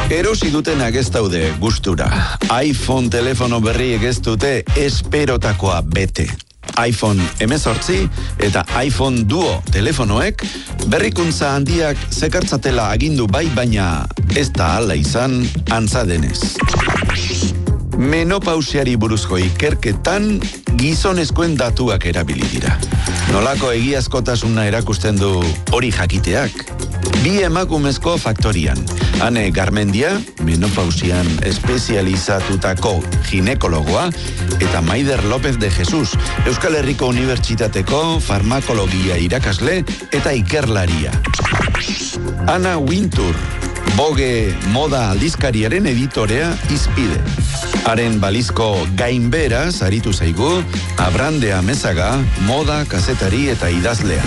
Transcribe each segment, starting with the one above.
Erosi dutenak ez daude gustura. iPhone telefono berriek ez dute esperotakoa bete. iPhone 18 eta iPhone Duo telefonoek berrikuntza handiak zekartzatela agindu bai, baina ez da hala izan antza denez. Menopausiari buruzko ikerketan gizonezkoen datuak erabili dira. Nolako egiazkotasuna erakusten du hori jakiteak? Bi emakumezko faktorian. Ane Garmendia, menopausian espezializatutako ginekologoa, eta Maider López de Jesus, Euskal Herriko Unibertsitateko farmakologia irakasle eta ikerlaria. Ana Wintour, Vogue moda aldizkariaren editorea izpide. Haren balizko gainbera zaritu zaigu, Abrande Amezaga, moda, kazetari eta idazlea.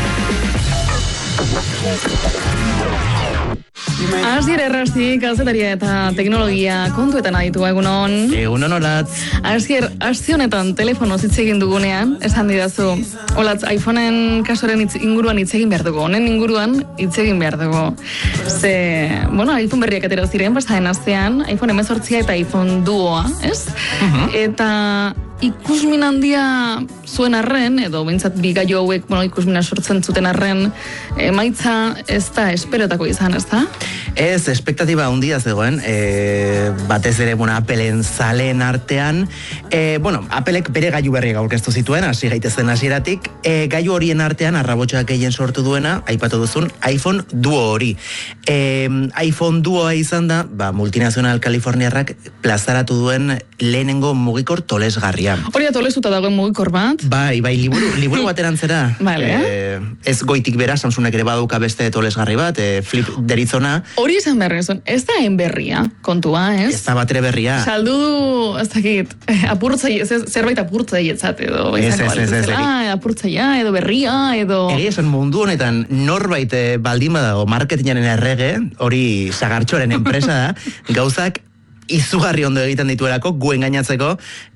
Asier errasti, kazetaria eta teknologia kontuetan aditu egunon. Egunon olatz. Asier, aste honetan telefono hitz egin dugunean, esan didazu, olatz, iPhoneen kasuaren inguruan hitz egin behar dugu, honen inguruan hitz egin behar dugu. Ze, bueno, iPhone berriak atera ziren, pasaden astean, iPhone 18 eta iPhone Duoa, ez? Eta ikusmin handia zuen arren, edo bintzat bi gailu hauek, ikusmina sortzen zuten arren, emaitza ez da esperotako izan, ez da? Ez, espektatiba handia zegoen, batez ere, Appleen zaleen artean, Appleek bere gailu berriak aurkeztu zituen, hasi gaitezen hasieratik, gailu horien artean, arrabotxak gehien sortu duena, aipatu duzun, iPhone Duo hori. iPhone Duoa izan da, multinazional kaliforniarrak plazaratu duen lehenengo mugikor tolesgarria. Hori atolezuta dagoen mugikor bat? Bai, liburu bateran zera. Vale. Ez goitik bera, Samsungek ere baduka beste tolesgarri bat, flip deritzona. Hori izan berrizun, ez da berria, kontua, ez? Ez da batere berria. Saldu du, ez dakit, zerbait apurtzailetzat edo. Ez. Apurtzaia, edo berria, edo... Egia esan mundu honetan norbait baldin badago marketingaren errege, hori sagartxoren enpresa da, gauzak izugarri ondo egiten dituelako, guen gainatzeko,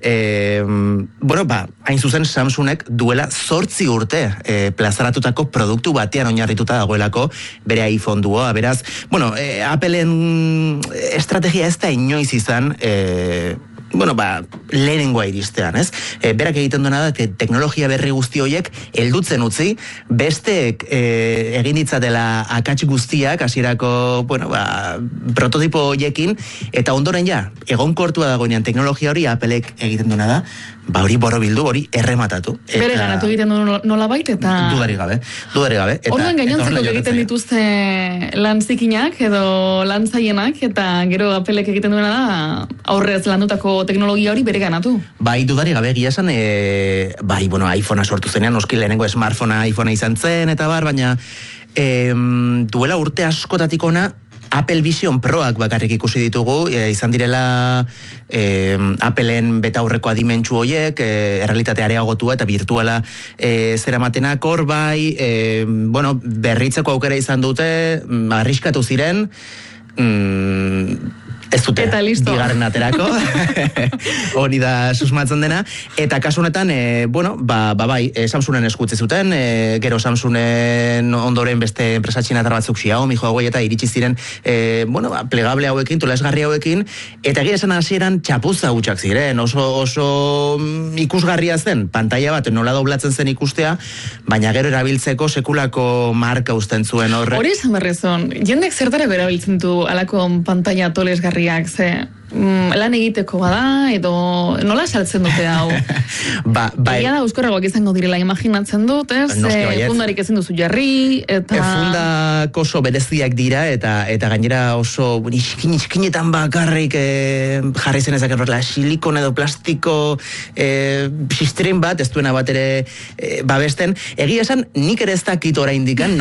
hain zuzen Samsungek duela 8 urte plazaratutako produktu batean oinarrituta dagoelako bere iPhone Duoa, beraz, Appleen estrategia ez da inoiz izan, lehenengoa iristean, ez? Berak egiten duena da, teknologia berri guzti horiek heldutzen utzi, beste egin ditzatela akats guztiak, hasierako, prototipo horiekin, eta ondoren egonkortua dagoenean teknologia hori Appleek egiten duena da, hori borobildu, hori errematatu. Bere ganatu egiten du nola bait, eta... Dudari gabe. Orduan gainontzeko egiten dituzte lan zikinak, edo lan zaienak, eta gero Appleek egiten duena da, aurrez landutako teknologia hori bere ganatu. Bai, dudari gabe, egia esan, iPhonea sortu zenean, noski lehenengo smartphonea iPhonea izan zen, eta baina duela urte askotatik ona, Apple Vision Proak bakarrik ikusi ditugu, izan direla Appleen betaurreko adimentsu horiek, errealitate areagotua eta virtuala zeramatenak hor bai, berritzeko aukera izan dute, arriskatu ziren, ez dute bigarren aterako, hori da susmatzen dena, eta kasu honetan, Samsungen eskutze zuten, gero Samsungen ondoren beste enpresa txinatar batzuk Xiaomi, Huawei eta iritsi ziren, plegable hauekin, tolesgarri hauekin, eta egia esan hasieran txapuza hutsak ziren, oso ikusgarria zen, pantalla bat nola doblatzen zen ikustea, baina gero erabiltzeko sekulako marka uzten zuen horrek. Hori izan berrezon, jendek zertarako erabiltzen du alako pantalla tolesgarri lan egiteko bada, edo nola saltzen dute hau? Egia da, euskorragoak izango direla imaginatzen dut, ez? Fundarik ezin duzu jarri, eta... Fundak oso bereziak dira, eta gainera oso iskinetan bakarrik jarri zen ezak silikon edo plastiko sistrin bat, ez duena bat ere babesten. Egia esan, nik ere ez dakit oraindik